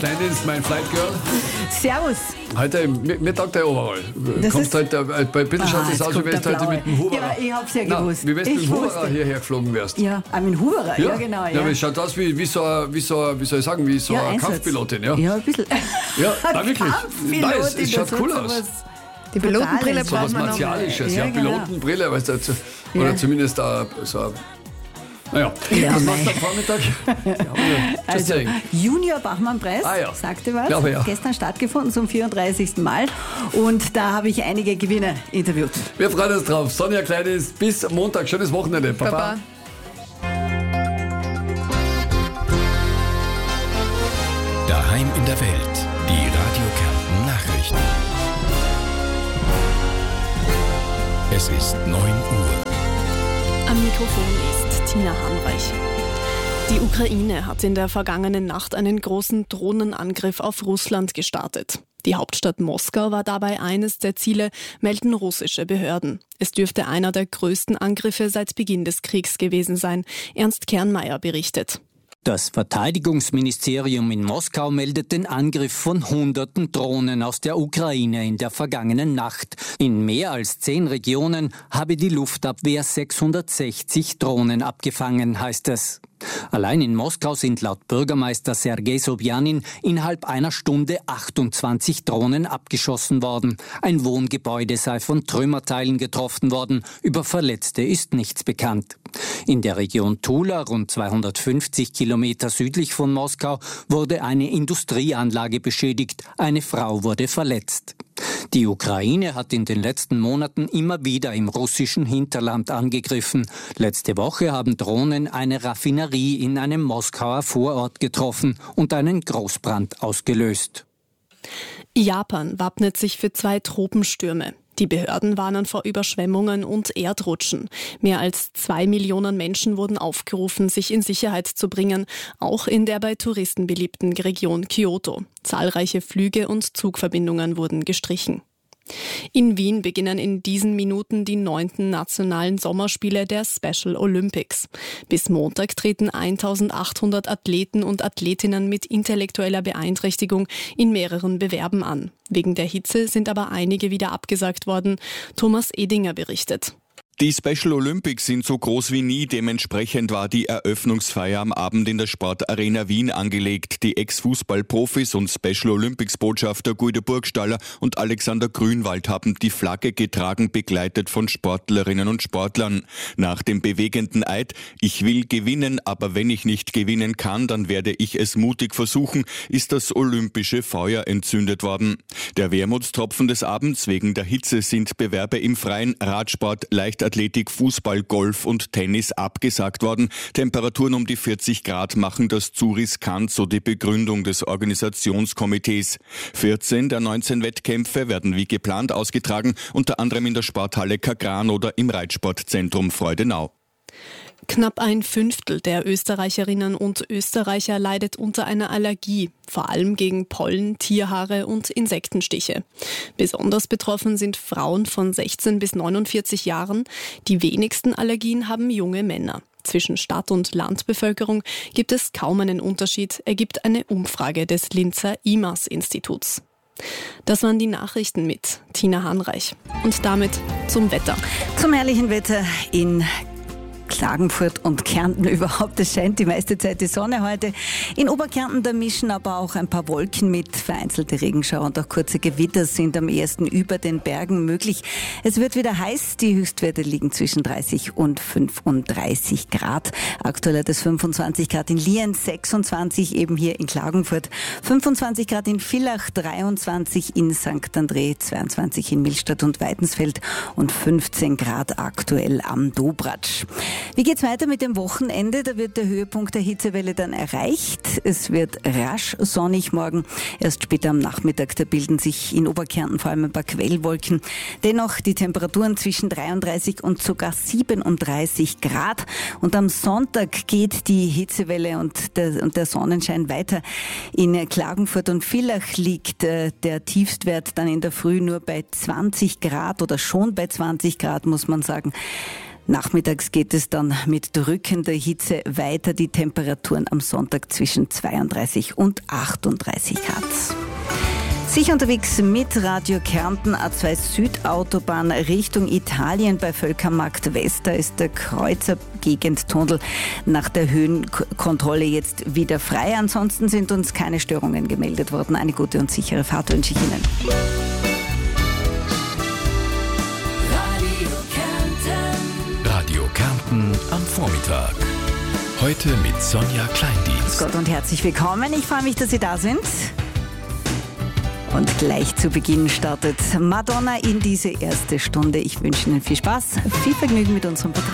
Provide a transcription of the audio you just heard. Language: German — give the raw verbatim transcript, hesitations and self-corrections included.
Kleindienst, mein Flight Girl. Servus. Heute, mir, mir taugt der Overall. Das Kommst ist- heute, äh, bei bitte schaut Ah, das jetzt aus, wie kommt wenn der du heute Blaue. mit dem Huberer. Ja, ich hab's ja Nein, gewusst. wie wenn du mit Ich dem Huberer wusste. hierher geflogen wärst. Ja, auch mit dem Huberer, ja, genau. Ja, Ja, aber es schaut aus wie, wie so ein, wie so ein, wie soll ich sagen, wie so Ja, eine Einsatz. Kampfpilotin, ja? Ja, ein bisschen. Ja, nein, wirklich. Kampfpilotin, Nein, es, es schaut das cool hat aus. sowas Die Pilotenbrille Brutales. So was braucht man noch. Martialisches, Ja, ja, genau. Pilotenbrille, weißt du, zu- oder Ja. zumindest äh, so ein, naja, Ja, was mei. machst du am Vormittag? Ja, just Also, saying. Junior Bachmann-Preis, Ah, ja. sagte was, Glaube, ja. gestern stattgefunden zum vierunddreißigsten Mal und da habe ich einige Gewinner interviewt. Wir freuen uns drauf. Sonja Kleines, bis Montag, schönes Wochenende. Baba. Baba. Daheim in der Welt. Die Radio Kärnten Nachrichten. Es ist neun Uhr. Am Mikrofon ist Tina Hamreich. Die Ukraine hat in der vergangenen Nacht einen großen Drohnenangriff auf Russland gestartet. Die Hauptstadt Moskau war dabei eines der Ziele, melden russische Behörden. Es dürfte einer der größten Angriffe seit Beginn des Kriegs gewesen sein. Ernst Kernmeier berichtet. Das Verteidigungsministerium in Moskau meldet den Angriff von hunderten Drohnen aus der Ukraine in der vergangenen Nacht. In mehr als zehn Regionen habe die Luftabwehr sechshundertsechzig Drohnen abgefangen, heißt es. Allein in Moskau sind laut Bürgermeister Sergei Sobjanin innerhalb einer Stunde achtundzwanzig Drohnen abgeschossen worden. Ein Wohngebäude sei von Trümmerteilen getroffen worden. Über Verletzte ist nichts bekannt. In der Region Tula, rund zweihundertfünfzig Kilometer südlich von Moskau, wurde eine Industrieanlage beschädigt. Eine Frau wurde verletzt. Die Ukraine hat in den letzten Monaten immer wieder im russischen Hinterland angegriffen. Letzte Woche haben Drohnen eine Raffinerie in einem Moskauer Vorort getroffen und einen Großbrand ausgelöst. Japan wappnet sich für zwei Tropenstürme. Die Behörden warnen vor Überschwemmungen und Erdrutschen. Mehr als zwei Millionen Menschen wurden aufgerufen, sich in Sicherheit zu bringen, auch in der bei Touristen beliebten Region Kyoto. Zahlreiche Flüge und Zugverbindungen wurden gestrichen. In Wien beginnen in diesen Minuten die neunten nationalen Sommerspiele der Special Olympics. Bis Montag treten eintausendachthundert Athleten und Athletinnen mit intellektueller Beeinträchtigung in mehreren Bewerben an. Wegen der Hitze sind aber einige wieder abgesagt worden. Thomas Edinger berichtet. Die Special Olympics sind so groß wie nie, dementsprechend war die Eröffnungsfeier am Abend in der Sportarena Wien angelegt. Die Ex-Fußball-Profis und Special Olympics-Botschafter Guido Burgstaller und Alexander Grünwald haben die Flagge getragen, begleitet von Sportlerinnen und Sportlern. Nach dem bewegenden Eid, ich will gewinnen, aber wenn ich nicht gewinnen kann, dann werde ich es mutig versuchen, ist das olympische Feuer entzündet worden. Der Wermutstropfen des Abends: wegen der Hitze sind Bewerbe im Freien, Radsport, Leichtathletik, Fußball, Golf und Tennis abgesagt worden. Temperaturen um die vierzig Grad machen das zu riskant, so die Begründung des Organisationskomitees. vierzehn der neunzehn Wettkämpfe werden wie geplant ausgetragen, unter anderem in der Sporthalle Kagran oder im Reitsportzentrum Freudenau. Knapp ein Fünftel der Österreicherinnen und Österreicher leidet unter einer Allergie, vor allem gegen Pollen, Tierhaare und Insektenstiche. Besonders betroffen sind Frauen von sechzehn bis neunundvierzig Jahren. Die wenigsten Allergien haben junge Männer. Zwischen Stadt- und Landbevölkerung gibt es kaum einen Unterschied, ergibt eine Umfrage des Linzer I M A S-Instituts. Das waren die Nachrichten mit Tina Hanreich. Und damit zum Wetter. Zum herrlichen Wetter in Klagenfurt und Kärnten überhaupt. Es scheint die meiste Zeit die Sonne heute. In Oberkärnten, da mischen aber auch ein paar Wolken mit. Vereinzelte Regenschauer und auch kurze Gewitter sind am ehesten über den Bergen möglich. Es wird wieder heiß. Die Höchstwerte liegen zwischen dreißig und fünfunddreißig Grad. Aktuell hat es fünfundzwanzig Grad in Lienz, sechsundzwanzig eben hier in Klagenfurt, fünfundzwanzig Grad in Villach, dreiundzwanzig in Sankt André, zweiundzwanzig in Millstatt und Weidensfeld und fünfzehn Grad aktuell am Dobratsch. Wie geht's weiter mit dem Wochenende? Da wird der Höhepunkt der Hitzewelle dann erreicht. Es wird rasch sonnig morgen. Erst später am Nachmittag, da bilden sich in Oberkärnten vor allem ein paar Quellwolken. Dennoch die Temperaturen zwischen dreiunddreißig und sogar siebenunddreißig Grad. Und am Sonntag geht die Hitzewelle und der, und der Sonnenschein weiter. In Klagenfurt und Villach liegt äh, der Tiefstwert dann in der Früh nur bei zwanzig Grad oder schon bei zwanzig Grad, muss man sagen. Nachmittags geht es dann mit drückender Hitze weiter. Die Temperaturen am Sonntag zwischen zweiunddreißig und achtunddreißig Grad. Sicher unterwegs mit Radio Kärnten, A zwei Südautobahn Richtung Italien bei Völkermarkt West. Da ist der Kreuzergegendtunnel nach der Höhenkontrolle jetzt wieder frei. Ansonsten sind uns keine Störungen gemeldet worden. Eine gute und sichere Fahrt wünsche ich Ihnen. Radio Kärnten am Vormittag. Heute mit Sonja Kleindienst. Gott und herzlich willkommen. Ich freue mich, dass Sie da sind. Und gleich zu Beginn startet Madonna in diese erste Stunde. Ich wünsche Ihnen viel Spaß, viel Vergnügen mit unserem Programm.